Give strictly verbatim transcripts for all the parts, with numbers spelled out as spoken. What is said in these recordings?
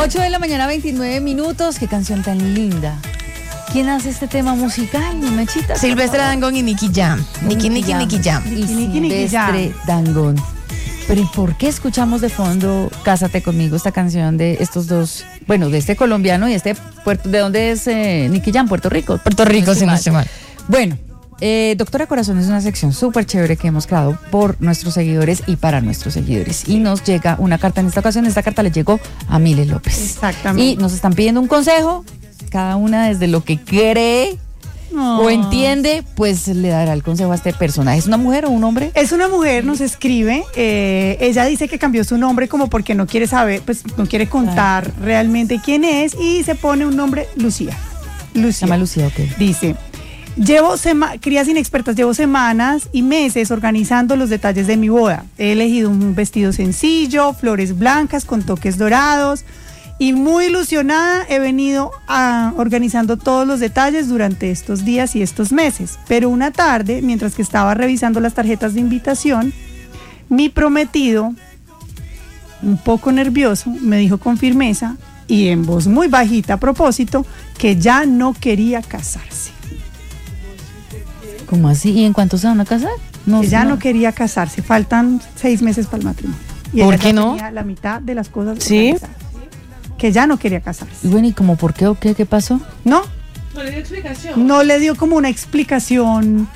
ocho de la mañana, veintinueve minutos. Qué canción tan linda. ¿Quién hace este tema musical, mi Mechita? Silvestre Dangond y Nicky Jam. Nicky, Nicky, Nicky Jam. Y Silvestre Dangond. Pero ¿y por qué escuchamos de fondo Cásate Conmigo, esta canción de estos dos, bueno, de este colombiano y este, puerto, ¿de dónde es eh, Nicky Jam? Puerto Rico. Puerto Rico, si no estoy mal. Bueno, eh, Doctora Corazón es una sección súper chévere que hemos creado por nuestros seguidores y para nuestros seguidores. Y nos llega una carta en esta ocasión, esta carta le llegó a Miles López. Exactamente. Y nos están pidiendo un consejo, cada una desde lo que cree oh. o entiende, pues le dará el consejo a este personaje. ¿Es una mujer o un hombre? Es una mujer, nos escribe, eh, ella dice que cambió su nombre como porque no quiere saber, pues no quiere contar ah. realmente quién es y se pone un nombre Lucía. Lucía. Se llama Lucía, ok. Dice... Llevo sema- crías inexpertas, llevo semanas y meses organizando los detalles de mi boda. He elegido un vestido sencillo, flores blancas con toques dorados y muy ilusionada he venido a, organizando todos los detalles durante estos días y estos meses. Pero una tarde, mientras que estaba revisando las tarjetas de invitación, mi prometido, un poco nervioso, me dijo con firmeza y en voz muy bajita a propósito que ya no quería casarse. ¿Cómo así? ¿Y en cuánto se van a casar? No, ella no. no quería casarse, faltan seis meses para el matrimonio. Y ¿Por ella qué ya no? tenía la mitad de las cosas. ¿Sí? Que ya no quería casarse. Y bueno, ¿y cómo por qué o qué? ¿Qué pasó? No. No le dio explicación. No le dio como una explicación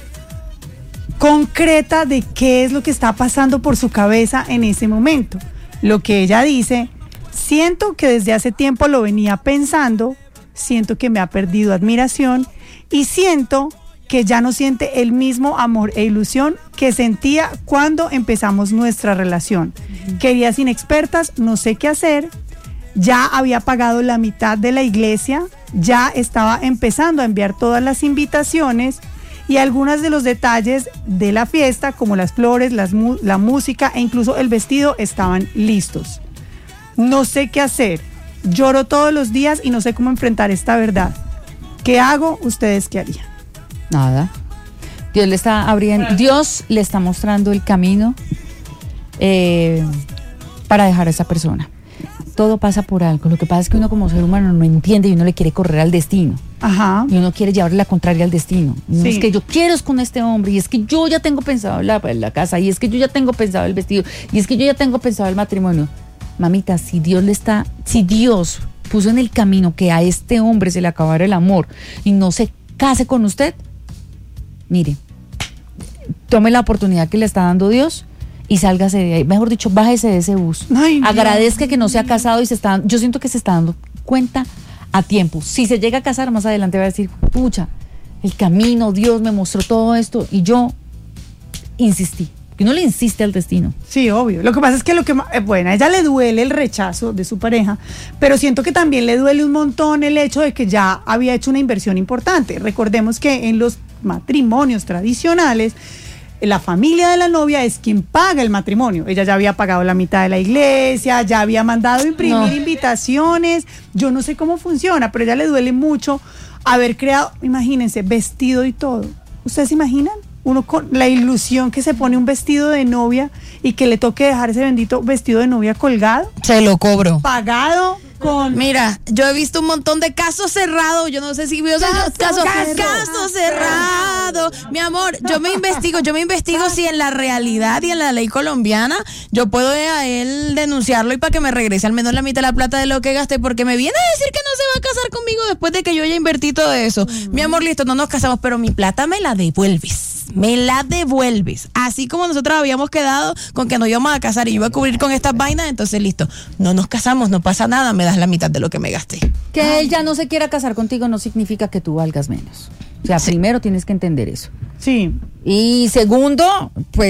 concreta de qué es lo que está pasando por su cabeza en ese momento. Lo que ella dice, siento que desde hace tiempo lo venía pensando, siento que me ha perdido admiración y siento que ya no siente el mismo amor e ilusión que sentía cuando empezamos nuestra relación. Uh-huh. Queridas inexpertas, no sé qué hacer, ya había pagado la mitad de la iglesia, ya estaba empezando a enviar todas las invitaciones y algunos de los detalles de la fiesta, como las flores, las mu- la música e incluso el vestido, estaban listos. No sé qué hacer, lloro todos los días y no sé cómo enfrentar esta verdad. ¿Qué hago? ¿Ustedes qué harían? Nada. Dios le está abriendo, Dios le está mostrando el camino eh, para dejar a esa persona. Todo pasa por algo. Lo que pasa es que uno como ser humano no entiende y uno le quiere correr al destino. Ajá. Y uno quiere llevarle la contraria al destino. No sí. Es que yo quiero es con este hombre, y es que yo ya tengo pensado la, la casa, y es que yo ya tengo pensado el vestido, y es que yo ya tengo pensado el matrimonio. Mamita, si Dios le está, si Dios puso en el camino que a este hombre se le acabara el amor y no se case con usted, mire, tome la oportunidad que le está dando Dios y sálgase de ahí. Mejor dicho, bájese de ese bus. Ay, agradezca Dios. que no se ha casado y se está, yo siento que se está dando cuenta a tiempo. Si se llega a casar, más adelante va a decir, pucha, el camino, Dios me mostró todo esto y yo insistí. Que uno le insiste al destino. Sí, obvio. Lo que pasa es que lo que eh, bueno, a ella le duele el rechazo de su pareja, pero siento que también le duele un montón el hecho de que ya había hecho una inversión importante. Recordemos que en los matrimonios tradicionales, la familia de la novia es quien paga el matrimonio. Ella ya había pagado la mitad de la iglesia, ya había mandado imprimir no. invitaciones. Yo no sé cómo funciona, pero a ella le duele mucho haber creado, imagínense, vestido y todo. ¿Ustedes se imaginan? Uno con la ilusión que se pone un vestido de novia y que le toque dejar ese bendito vestido de novia colgado. Se lo cobro. Pagado con... Mira, yo he visto un montón de casos cerrados. Yo no sé si vio esos casos. Caso, caso cerrado. Mi amor, yo me investigo, yo me investigo si en la realidad y en la ley colombiana yo puedo a él denunciarlo y para que me regrese al menos la mitad de la plata de lo que gasté, porque me viene a decir que no se va a casar conmigo después de que yo haya invertido todo eso. Mm. Mi amor, listo, no nos casamos, pero mi plata me la devuelves. Me la devuelves. Así como nosotros habíamos quedado con que nos íbamos a casar y iba a cubrir con estas vainas, entonces listo, no nos casamos, no pasa nada, me das la mitad de lo que me gasté. Que Ay. él ya no se quiera casar contigo no significa que tú valgas menos. O sea, sí. primero tienes que entender eso. Sí. Y segundo, pues